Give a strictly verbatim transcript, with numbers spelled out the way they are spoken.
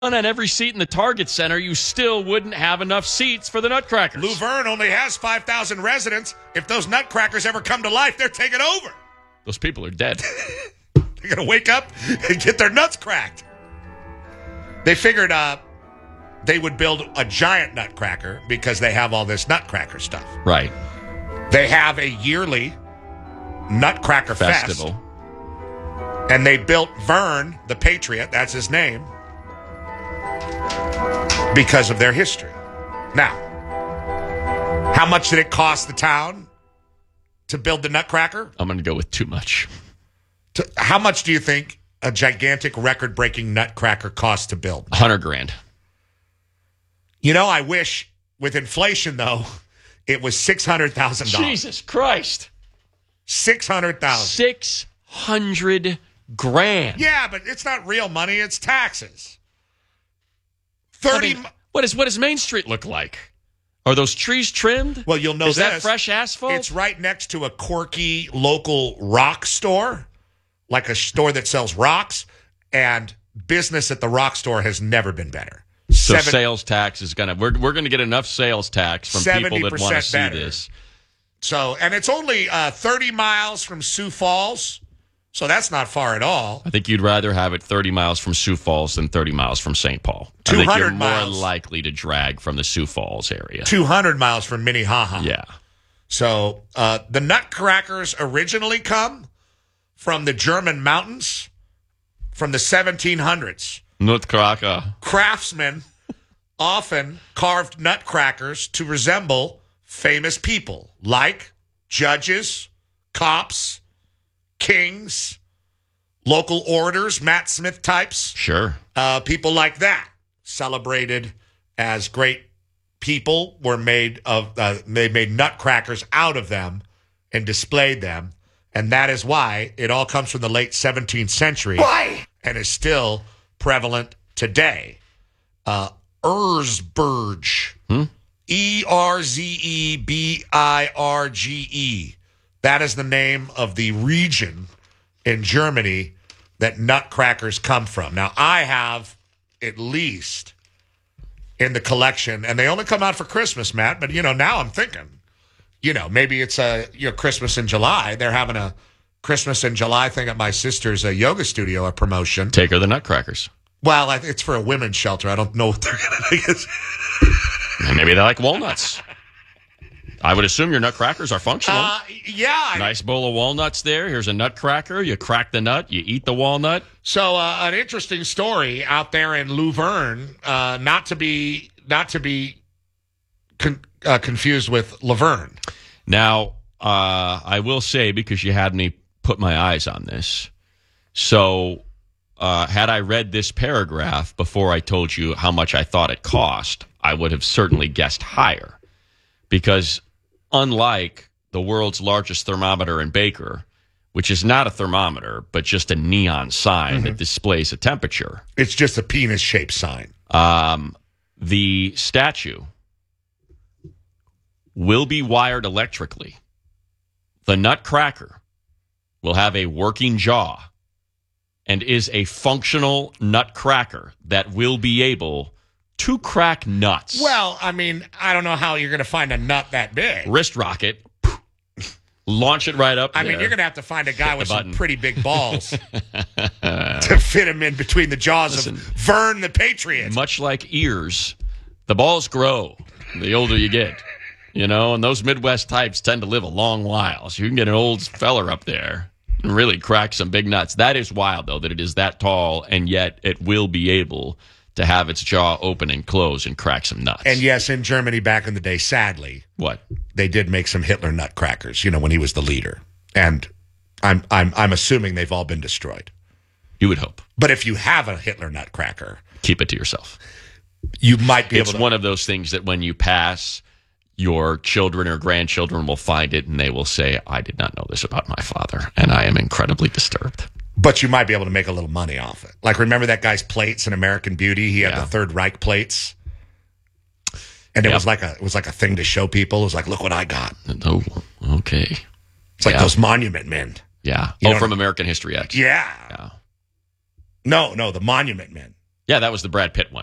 on every seat in the Target Center, you still wouldn't have enough seats for the Nutcrackers. Luverne only has five thousand residents. If those Nutcrackers ever come to life, they're taking over. Those people are dead. They're going to wake up and get their nuts cracked. They figured uh, they would build a giant Nutcracker because they have all this Nutcracker stuff. Right. They have a yearly Nutcracker Festival. Fest. And they built Vern, the Patriot, that's his name, because of their history. Now, how much did it cost the town to build the Nutcracker? I'm going to go with too much. To, how much do you think a gigantic record-breaking Nutcracker costs to build? one hundred grand. You know, I wish with inflation, though, it was six hundred thousand dollars. Jesus Christ. six hundred thousand dollars. six hundred grand. Yeah, but it's not real money, it's taxes. thirty I mean, what, is, what does Main Street look like? Are those trees trimmed? Well, you'll know is this. Is that fresh asphalt? It's right next to a quirky local rock store, like a store that sells rocks, and business at the rock store has never been better. So Seven, sales tax is going to, we're, we're going to get enough sales tax from people that want to see better. this. So, and it's only uh, thirty miles from Sioux Falls, so that's not far at all. I think you'd rather have it thirty miles from Sioux Falls than thirty miles from Saint Paul. I two hundred think you're miles. more likely to drag from the Sioux Falls area. two hundred miles from Minnehaha. Yeah. So, uh, the Nutcrackers originally come from the German mountains from the seventeen hundreds. Nutcracker. Craftsmen often carved nutcrackers to resemble famous people like judges, cops, kings, local orators, Matt Smith types. Sure. Uh, people like that, celebrated as great people, were made of, uh, they made nutcrackers out of them and displayed them. And that is why it all comes from the late seventeenth century. Why? And is still prevalent today. Uh, Erzberge. Hmm? E R Z E B I R G E. That is the name of the region in Germany that nutcrackers come from. Now, I have at least in the collection, and they only come out for Christmas, Matt, but, you know, now I'm thinking, you know, maybe it's a you know Christmas in July. They're having a Christmas in July thing at my sister's uh, yoga studio, a promotion. Take her the Nutcrackers. Well, I, it's for a women's shelter. I don't know what they're going to And maybe they like walnuts. I would assume your Nutcrackers are functional. Uh, yeah. Nice bowl of walnuts there. Here's a Nutcracker. You crack the nut. You eat the walnut. So uh, an interesting story out there in Luverne, uh, not to be not to be con- uh, confused with Laverne. Now, uh, I will say, because you had me put my eyes on this, so uh, had I read this paragraph before I told you how much I thought it cost, I would have certainly guessed higher. Because unlike the world's largest thermometer in Baker, which is not a thermometer, but just a neon sign mm-hmm. that displays a temperature. It's just a penis-shaped sign. Um, the statue will be wired electrically. The Nutcracker will have a working jaw and is a functional Nutcracker that will be able to crack nuts. Well, I mean, I don't know how you're going to find a nut that big. Wrist rocket. Launch it right up I there. mean, you're going to have to find a guy with button. some pretty big balls to fit him in between the jaws Listen, of Vern the Patriot. Much like ears, the balls grow the older you get. You know, and those Midwest types tend to live a long while. So you can get an old feller up there and really crack some big nuts. That is wild, though, that it is that tall, and yet it will be able to have its jaw open and close and crack some nuts. And yes, in Germany back in the day, sadly, what they did make some Hitler nutcrackers, you know, when he was the leader. And I'm I'm I'm assuming they've all been destroyed. You would hope. But if you have a Hitler nutcracker, keep it to yourself. You might be it's able to. It's one of those things that when you pass, your children or grandchildren will find it and they will say, I did not know this about my father, and I am incredibly disturbed. But you might be able to make a little money off it. Like, remember that guy's plates in American Beauty? He had yeah. the Third Reich plates. And it yep. was like a it was like a thing to show people. It was like, look what I got. Oh, okay. It's like yeah. those Monument Men. Yeah. You oh, know from what? American History X. Yeah. yeah. No, no, the Monument Men. Yeah, that was the Brad Pitt one.